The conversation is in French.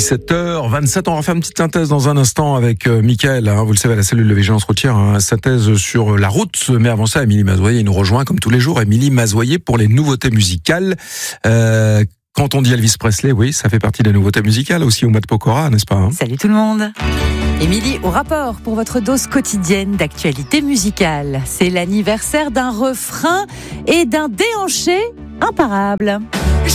17h27, on va faire une petite synthèse dans un instant avec Mickaël, vous le savez, à la cellule de vigilance routière, synthèse sur la route. Mais avant ça, Émilie Mazoyer nous rejoint comme tous les jours. Émilie Mazoyer pour les nouveautés musicales. Quand on dit Elvis Presley, oui, ça fait partie des nouveautés musicales aussi au mois de Pokora, n'est-ce pas Salut tout le monde. Émilie, au rapport pour votre dose quotidienne d'actualité musicale. C'est l'anniversaire d'un refrain et d'un déhanché imparable.